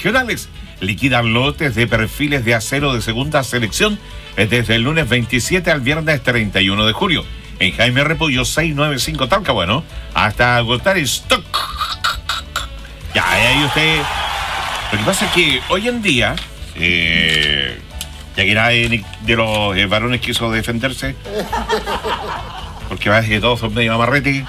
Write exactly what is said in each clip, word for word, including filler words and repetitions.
regionales. Liquidan lotes de perfiles de acero de segunda selección desde el lunes veintisiete al viernes treinta y uno de julio. En Jaime Repollo seiscientos noventa y cinco Talcahuano, hasta agotar stock. Ya, ahí usted... Lo que pasa es que hoy en día, eh, ya que nadie de los eh, varones quiso defenderse, porque parece que todos son medio amarrete.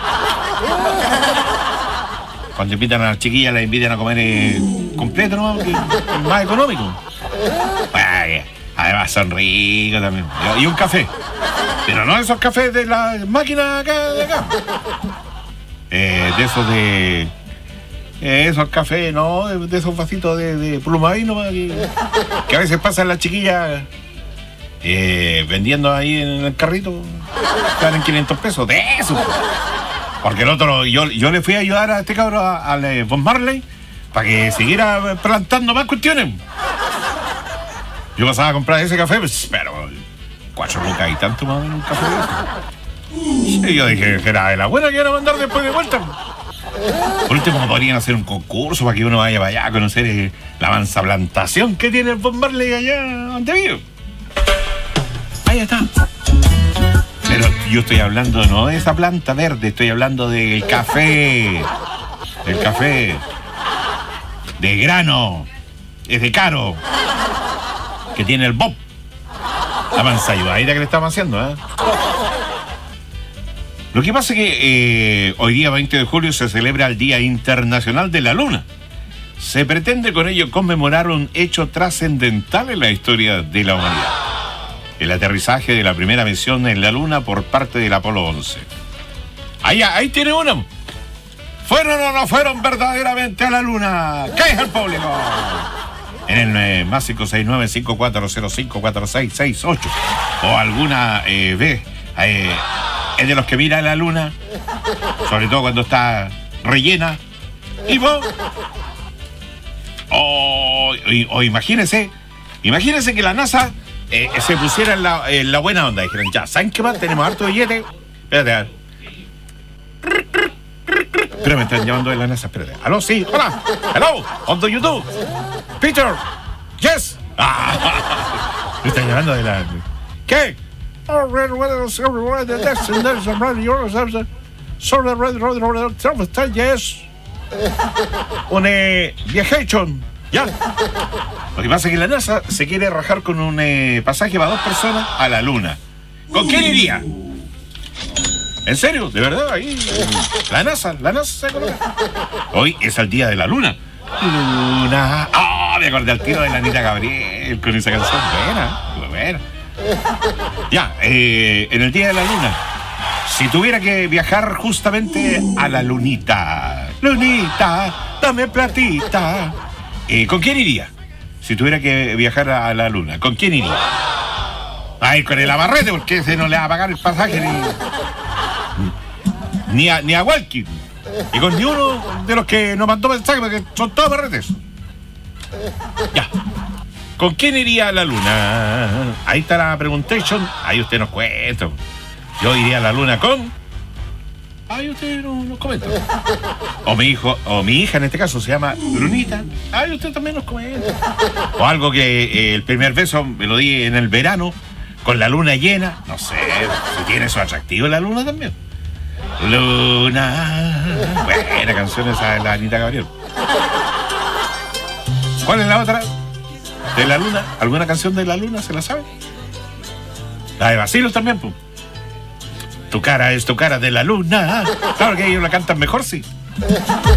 Cuando invitan a las chiquillas, las invitan a comer eh, completo, ¿no? Que es más económico. Bueno, además son ricos también. Y un café. Pero no esos cafés de la máquina acá, de acá. Eh, de esos de... Eh, esos cafés, no, de, de esos vasitos de, de plumadino que, que a veces pasan las chiquillas eh, vendiendo ahí en el carrito. Están en quinientos pesos. De eso. Porque el otro, yo, yo le fui a ayudar a este cabrón, al Bob Marley, para que siguiera plantando más cuestiones. Yo pasaba a comprar ese café, pues, pero cuatro lucas y tanto más en un café de eso. Y yo dije que era de la buena que iban a mandar después de vuelta. Por último, podrían hacer un concurso para que uno vaya para allá a conocer eh, la mansa plantación que tiene el Bob Marley allá donde vive. Ahí está. Pero yo estoy hablando no de esa planta verde, estoy hablando del café. El café. De grano. Es de caro. Que tiene el Bob. La mansa ayudadita que le estamos haciendo, ¿eh? Lo que pasa es que eh, hoy día veinte de julio se celebra el Día Internacional de la Luna. Se pretende con ello conmemorar un hecho trascendental en la historia de la humanidad. El aterrizaje de la primera misión en la Luna por parte del Apolo once. Ahí, ahí tiene uno. ¿Fueron o no fueron verdaderamente a la Luna? ¿Qué es el público? En el eh, más cinco seis nueve, cinco cuatro cero cinco, cuatro seis seis ocho. O alguna eh, vez eh, es de los que mira la Luna, sobre todo cuando está rellena. Y vos... O, o, o imagínense, imagínense que la NASA... Eh, se pusiera en la, en la buena onda. Dijeron, ya, ¿saben qué más? Tenemos harto billete. Espérate. Pero me están llamando de la NASA. Espérate. Aló, sí, hola. Hello, on the YouTube. Peter. Yes. Ah, me están llamando de la... ¿Qué? Yes. Un eh, viajation. Ya. Lo que pasa es que la NASA se quiere rajar con un eh, pasaje para dos personas a la Luna. ¿Con quién iría? ¿En serio? ¿De verdad? Ahí. La NASA, la NASA se coloca. Hoy es el día de la Luna. Luna. ¡Ah! Oh, me acordé al tiro de la Anita Gabriel con esa canción. Buena, buena. Ya, eh, en el día de la Luna. Si tuviera que viajar justamente a la lunita. Lunita, dame platita. Eh, ¿Con quién iría? Si tuviera que viajar a la Luna, ¿con quién iría? Ay, con el amarrete, porque ese no le va a pagar el pasaje ni, ni a, ni a Walkie. Y con ni uno de los que nos mandó mensaje, porque son todos amarretes. Ya. ¿Con quién iría a la Luna? Ahí está la preguntation. Ahí usted nos cuenta. Yo iría a la Luna con... Ahí usted nos, nos comenta. O mi hijo, o mi hija en este caso se llama Lunita. Ahí usted también nos comenta. O algo que eh, el primer beso me lo di en el verano, con la luna llena. No sé, si tiene su atractivo la luna también. Luna. Buena canción esa de la Anita Gabriel. ¿Cuál es la otra? ¿De la Luna? ¿Alguna canción de la Luna se la sabe? La de Bacilos también, pues. Tu cara es tu cara de la Luna. Claro que ellos la cantan mejor, sí.